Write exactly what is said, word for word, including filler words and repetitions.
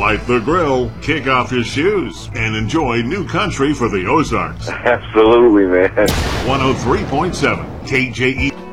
Light the grill, kick off your shoes, and enjoy new country for the Ozarks. Absolutely, man. one oh three point seven K J E.